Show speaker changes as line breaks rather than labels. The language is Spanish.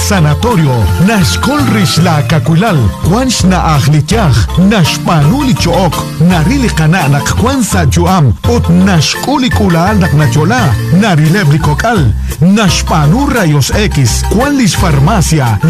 sanatorio, nashkol rish la kakulal, kwansh na akhlityach, nashpanu lichook, narili kana nakwansa juam, ot nashkuli kulal naknachola, narilebli kokal, nashpanu rayos X, kwan farmacia.